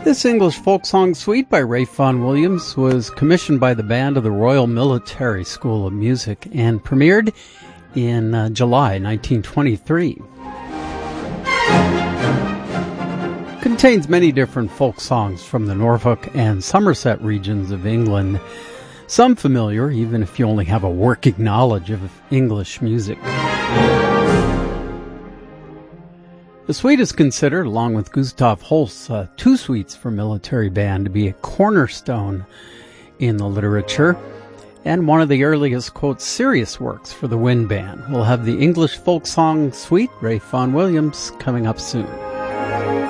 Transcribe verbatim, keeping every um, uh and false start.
This English folk song suite by Ralph Vaughan Williams was commissioned by the band of the Royal Military School of Music and premiered in uh, July nineteen twenty-three. Contains many different folk songs from the Norfolk and Somerset regions of England, some familiar even if you only have a working knowledge of English music. The suite is considered, along with Gustav Holst's uh, two suites for military band, to be a cornerstone in the literature and one of the earliest, quote, serious works for the wind band. We'll have the English folk song suite, Ralph Vaughan Williams, coming up soon.